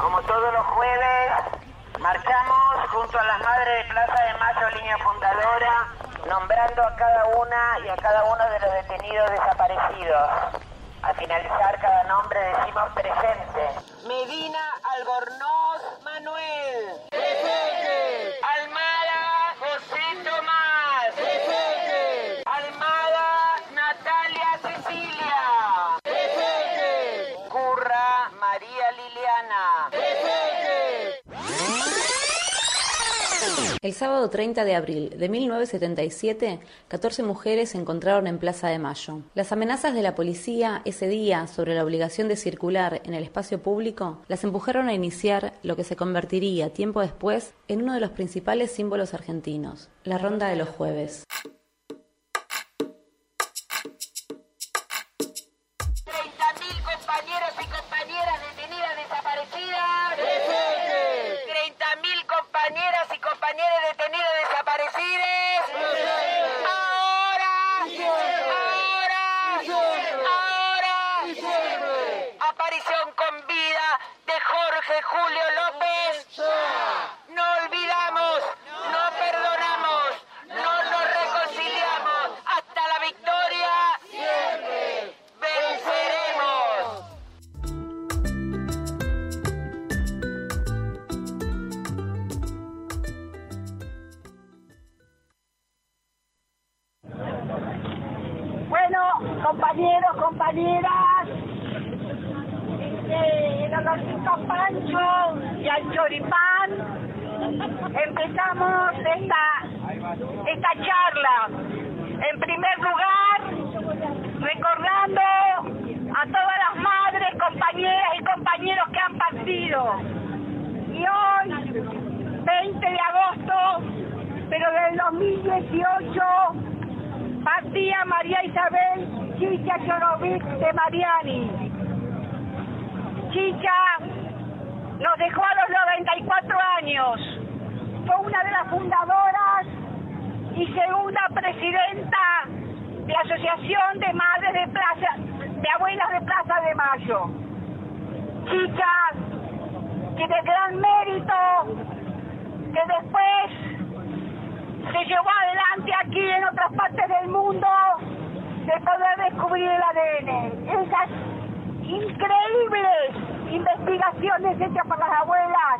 Como todos los jueves, marchamos junto a las madres de Plaza de Mayo, línea fundadora, nombrando a cada una y a cada uno de los detenidos desaparecidos. Al finalizar cada nombre decimos presente. Medina Albornoz Manuel. Presente. Almada José Tomás. Presente. Almada Natalia Cecilia. Presente. Curra María Liliana. Presente. El sábado 30 de abril de 1977, 14 mujeres se encontraron en Plaza de Mayo. Las amenazas de la policía ese día sobre la obligación de circular en el espacio público las empujaron a iniciar lo que se convertiría tiempo después en uno de los principales símbolos argentinos, la Ronda de los Jueves. 30.000 compañeros y compañeras detenidas desaparecidas. 30.000 compañeras y compañeros detenidos desaparecidos. Ahora. Aparición con vida de Jorge Julio López. No olvidamos, no perdonamos, no nos reconciliamos. Hasta la victoria. Venceremos. Bueno, compañeros, compañeras, en honorcito a Pancho y al Choripán, empezamos esta charla. En primer lugar, recordando a todas las madres, compañeras y compañeros que han partido. Y hoy, 20 de agosto, pero del 2018, partía María Isabel Chicha Chorovic de Mariani. Chicha nos dejó a los 94 años. Fue una de las fundadoras y segunda presidenta de la Asociación de Madres de Abuelas de Plaza de Mayo. Chicha, que de gran mérito, que después se llevó adelante aquí en otras partes del mundo de poder descubrir el ADN. Esas increíbles investigaciones hechas por las abuelas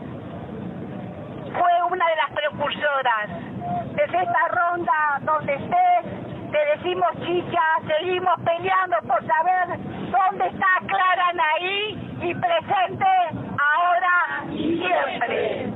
fue una de las precursoras. Desde esta ronda donde estés, te decimos, Chicha, seguimos peleando por saber dónde está Clara Anaí y presente ahora y siempre.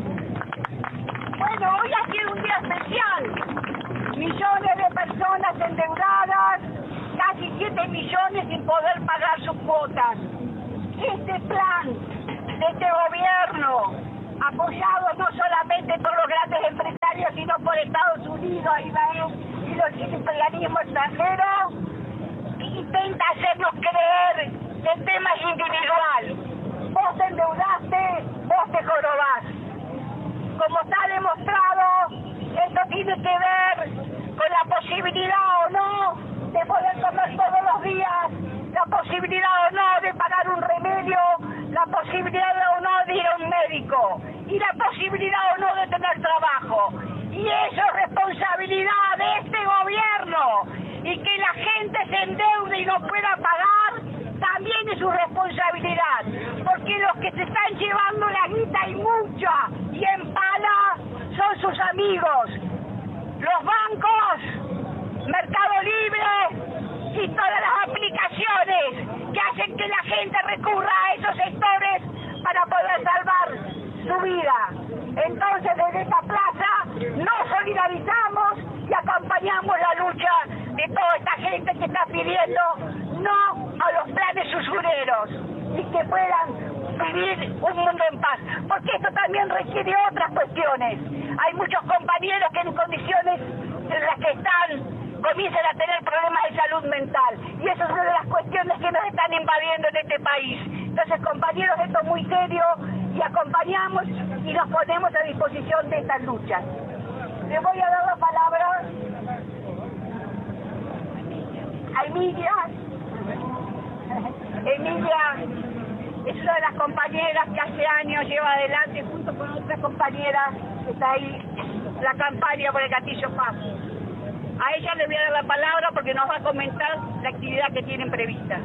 Bueno, hoy ha sido un día especial. Millones de personas endeudadas, casi 7 millones sin poder pagar sus cuotas. Este plan de este gobierno, apoyado no solamente por los grandes empresarios, sino por Estados Unidos, Israel y los imperialismos extranjeros, intenta hacernos creer que el tema es individual. Vos te endeudaste, vos te jorobás. Como está demostrado, esto tiene que ver con la posibilidad o no de poder comer todos los días, la posibilidad o no de pagar un remedio, la posibilidad o no de ir a un médico y la posibilidad o no de tener trabajo. Y eso es responsabilidad de este gobierno. Y que la gente se endeude y no pueda pagar también es su responsabilidad. Porque los que se están llevando la guita y mucha y en pala son sus amigos. Los bancos, Mercado Libre y todas las aplicaciones que hacen que la gente recurra a esos sectores para poder salvar su vida. Entonces, desde esta plaza nos solidarizamos y acompañamos la lucha de toda esta gente que está pidiendo no a los planes usureros y que puedan vivir un mundo en paz, porque esto también requiere otras cuestiones. Hay muchos compañeros que en condiciones en las que están comienzan a tener problemas de salud mental y eso es una de las cuestiones que nos están invadiendo en este país. Entonces, compañeros, esto es muy serio y acompañamos y nos ponemos a disposición de estas luchas. Le voy a dar la palabra a Emilia. Emilia es una de las compañeras compañeras que hace años lleva adelante junto con otras compañeras que está ahí la campaña por el Gatillo Fácil. A ella le voy a dar la palabra porque nos va a comentar la actividad que tienen prevista.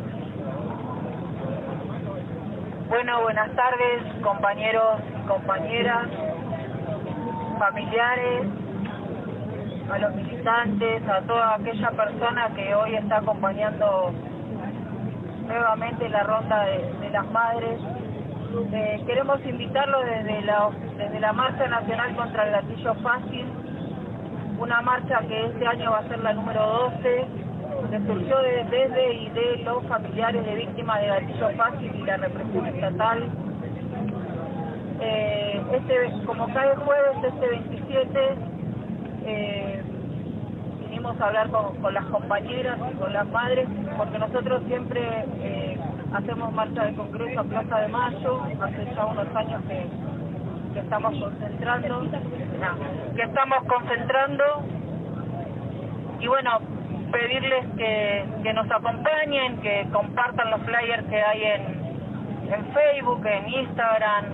Bueno, buenas tardes, compañeros y compañeras, familiares, a los militantes, a toda aquella persona que hoy está acompañando nuevamente la ronda de las madres. Queremos invitarlos desde la Marcha Nacional contra el Gatillo Fácil, una marcha que este año va a ser la número 12, que surgió desde y de los familiares de víctimas de Gatillo Fácil y la represión estatal. Como cae jueves, este 27, vinimos a hablar con las compañeras y con las madres, porque nosotros siempre hacemos marcha de Congreso a Plaza de Mayo, hace ya unos años que estamos concentrando, y bueno, pedirles que nos acompañen, que compartan los flyers que hay en Facebook, en Instagram.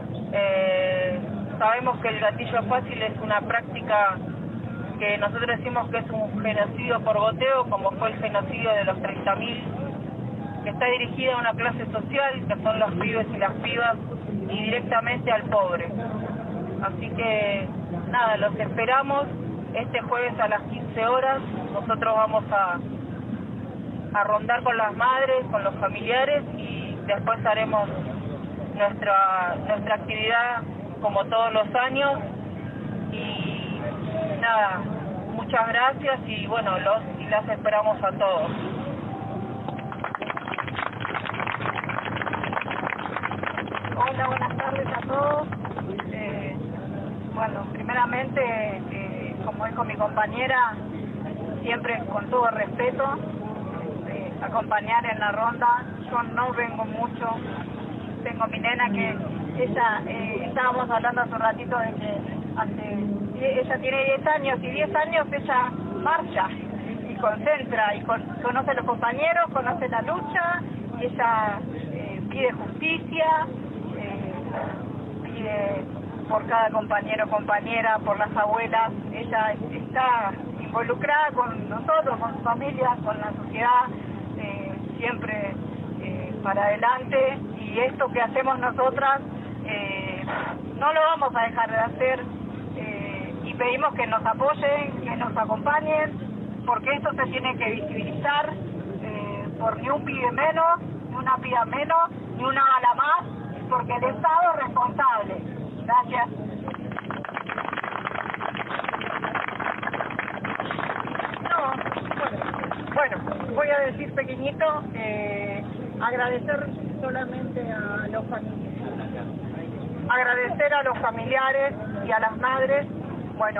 Sabemos que el gatillo fácil es una práctica que nosotros decimos que es un genocidio por goteo, como fue el genocidio de los 30.000, que está dirigida a una clase social, que son los pibes y las pibas, y directamente al pobre. Así que, nada, los esperamos este jueves a las 15 horas. Nosotros vamos a rondar con las madres, con los familiares, y después haremos nuestra actividad como todos los años. Y nada, muchas gracias y bueno, los y las esperamos a todos. Hola, buenas tardes a todos. Bueno, primeramente, como dijo mi compañera, siempre con todo respeto, acompañar en la ronda. Yo no vengo mucho, tengo mi nena que ella, estábamos hablando hace un ratito de que ella tiene 10 años y 10 años ella marcha y concentra y conoce a los compañeros, conoce la lucha y ella pide justicia, pide por cada compañero o compañera, por las abuelas. Ella está involucrada con nosotros, con su familia, con la sociedad, siempre para adelante, y esto que hacemos nosotras no lo vamos a dejar de hacer, y pedimos que nos apoyen, que nos acompañen, porque esto se tiene que visibilizar, por ni un pibe menos, ni una piba menos, ni una bala más, porque el Estado es responsable. Gracias. Bueno, voy a decir pequeñito, agradecer solamente a los familiares y a las madres